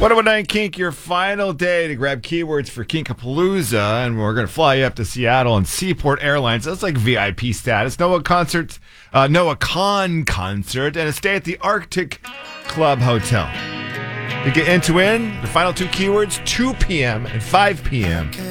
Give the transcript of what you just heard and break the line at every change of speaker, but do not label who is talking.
101.9 Kink, your final day to grab keywords for Kinkapalooza, and we're going to fly you up to Seattle on Seaport Airlines. That's like VIP status. Noah Kahn concert, and a stay at the Arctic Club Hotel. To get into the final two keywords, 2 p.m. and 5 p.m.